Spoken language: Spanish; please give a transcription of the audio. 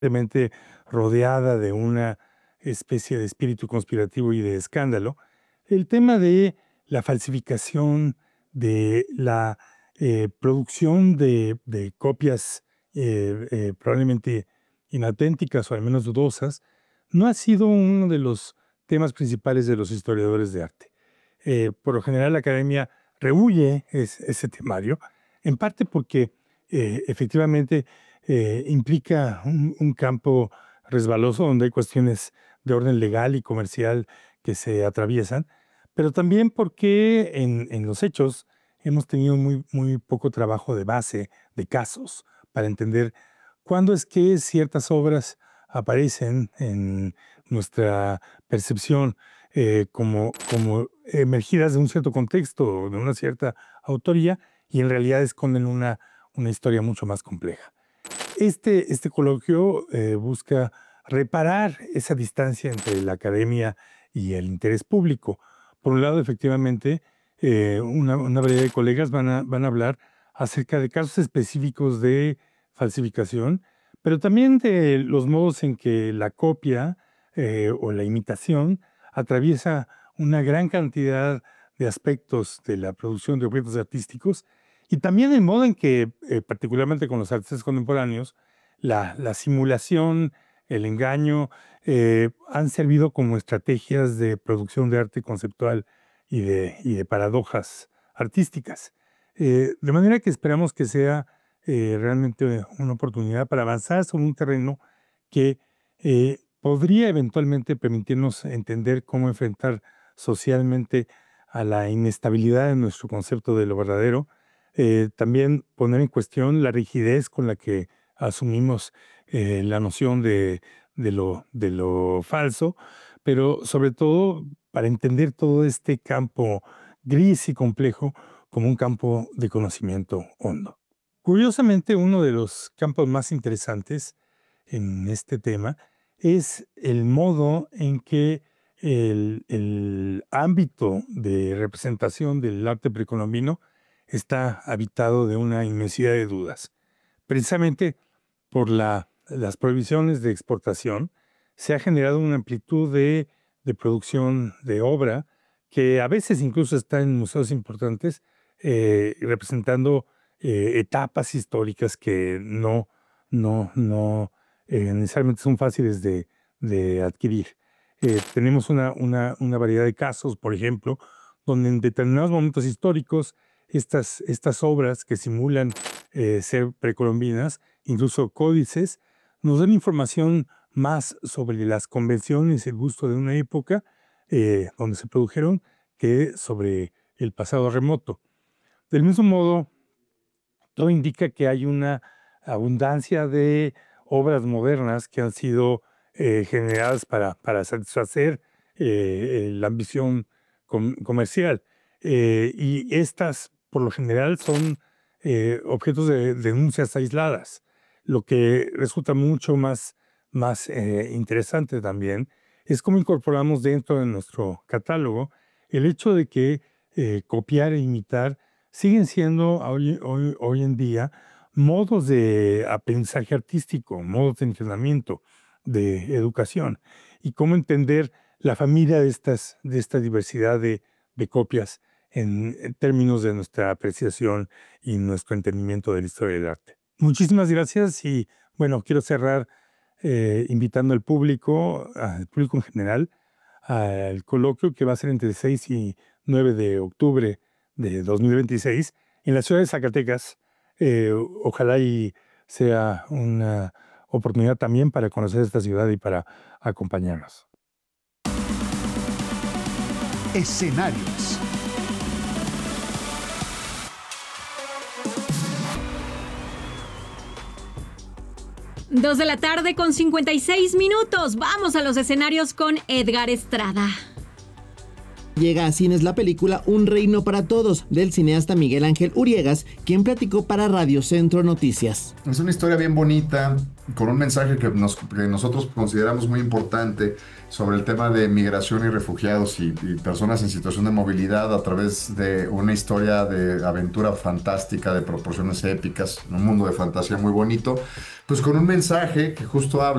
constantemente rodeada de una especie de espíritu conspirativo y de escándalo, el tema de la falsificación, de la producción de copias probablemente inauténticas o al menos dudosas, no ha sido uno de los temas principales de los historiadores de arte. Por lo general, la academia rehúye ese temario, en parte porque efectivamente implica un campo resbaloso donde hay cuestiones de orden legal y comercial que se atraviesan, pero también porque en los hechos hemos tenido muy poco trabajo de base, de casos, para entender cuándo es que ciertas obras aparecen en nuestra percepción como emergidas de un cierto contexto, de una cierta autoría, y en realidad esconden una historia mucho más compleja. Este coloquio busca reparar esa distancia entre la academia y el interés público. Por un lado, efectivamente, una variedad de colegas van a hablar acerca de casos específicos de falsificación, pero también de los modos en que la copia o la imitación atraviesa una gran cantidad de aspectos de la producción de objetos artísticos y también el modo en que, particularmente con los artistas contemporáneos, la simulación, el engaño, han servido como estrategias de producción de arte conceptual y de paradojas artísticas. De manera que esperamos que sea realmente una oportunidad para avanzar sobre un terreno que podría eventualmente permitirnos entender cómo enfrentar socialmente a la inestabilidad de nuestro concepto de lo verdadero, también poner en cuestión la rigidez con la que asumimos la noción de lo falso, pero sobre todo para entender todo este campo gris y complejo como un campo de conocimiento hondo. Curiosamente, uno de los campos más interesantes en este tema es el modo en que el ámbito de representación del arte precolombino está habitado de una inmensidad de dudas. Precisamente por las prohibiciones de exportación, se ha generado una amplitud de producción de obra que a veces incluso está en museos importantes, representando etapas históricas que no necesariamente son fáciles de adquirir. Tenemos una variedad de casos, por ejemplo, donde en determinados momentos históricos estas obras que simulan ser precolombinas, incluso códices, nos dan información más sobre las convenciones y el gusto de una época donde se produjeron que sobre el pasado remoto. Del mismo modo, todo indica que hay una abundancia de obras modernas que han sido generadas para satisfacer la ambición comercial. Y estas, por lo general, son objetos de denuncias aisladas. Lo que resulta mucho más interesante también es cómo incorporamos dentro de nuestro catálogo el hecho de que copiar e imitar siguen siendo hoy en día modos de aprendizaje artístico, modos de entrenamiento, de educación, y cómo entender la familia de esta diversidad de copias en términos de nuestra apreciación y nuestro entendimiento de la historia del arte. Muchísimas gracias y bueno, quiero cerrar invitando al público en general, al coloquio que va a ser entre el 6 y 9 de octubre de 2026 en la ciudad de Zacatecas. Ojalá y sea una oportunidad también para conocer esta ciudad y para acompañarnos. Escenarios. Dos de la tarde con 56 minutos. Vamos a los escenarios con Edgar Estrada. Llega a cines la película Un reino para todos, del cineasta Miguel Ángel Uriegas, quien platicó para Radio Centro Noticias. Es una historia bien bonita, con un mensaje que nosotros consideramos muy importante sobre el tema de migración y refugiados y personas en situación de movilidad a través de una historia de aventura fantástica, de proporciones épicas, un mundo de fantasía muy bonito, pues con un mensaje que justo habla